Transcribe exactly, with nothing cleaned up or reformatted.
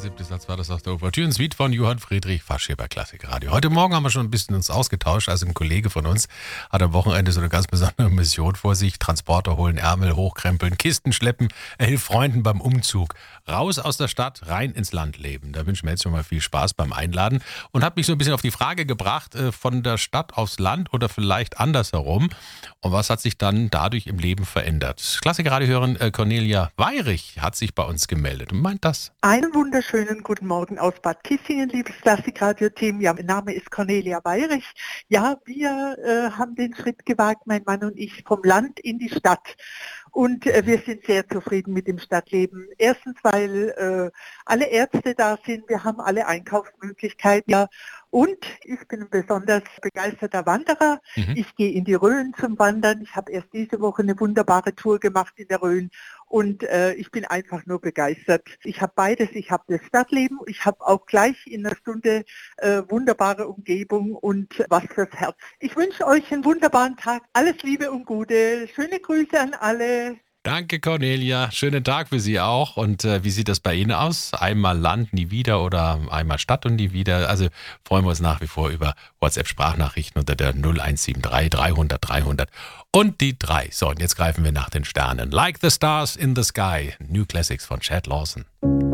siebte Satz war das aus der Ouvertüre Suite von Johann Friedrich Fasch hier bei Klassikradio. Heute Morgen haben wir schon ein bisschen uns ausgetauscht. Also ein Kollege von uns hat am Wochenende so eine ganz besondere Mission vor sich. Transporter holen, Ärmel hochkrempeln, Kisten schleppen. Er hilft Freunden beim Umzug. Raus aus der Stadt, rein ins Land leben. Da wünschen wir jetzt schon mal viel Spaß beim Einladen. Und hat mich so ein bisschen auf die Frage gebracht, von der Stadt aufs Land oder vielleicht andersherum. Und was hat sich dann dadurch im Leben verändert? Klassikradio-Hörerin Cornelia Weyrich hat sich bei uns gemeldet und meint das. Einen wunderschönen guten Morgen aus Bad Kissingen, liebes Klassikradio-Team. Ja, mein Name ist Cornelia Weyrich. Ja, wir äh, haben den Schritt gewagt, mein Mann und ich, vom Land in die Stadt. Und äh, wir sind sehr zufrieden mit dem Stadtleben. Erstens, weil äh, alle Ärzte da sind, wir haben alle Einkaufsmöglichkeiten. Ja. Und ich bin ein besonders begeisterter Wanderer. Mhm. Ich gehe in die Rhön zum Wandern. Ich habe erst diese Woche eine wunderbare Tour gemacht in der Rhön. Und äh, ich bin einfach nur begeistert. Ich habe beides. Ich habe das Stadtleben. Ich habe auch gleich in einer Stunde äh, wunderbare Umgebung und was fürs Herz. Ich wünsche euch einen wunderbaren Tag. Alles Liebe und Gute. Schöne Grüße an alle. Danke, Cornelia. Schönen Tag für Sie auch. Und äh, wie sieht das bei Ihnen aus? Einmal Land, nie wieder oder einmal Stadt und nie wieder? Also freuen wir uns nach wie vor über WhatsApp-Sprachnachrichten unter der null eins sieben drei dreihundert dreihundert und die drei. So, und jetzt greifen wir nach den Sternen. Like the Stars in the Sky. New Classics von Chad Lawson.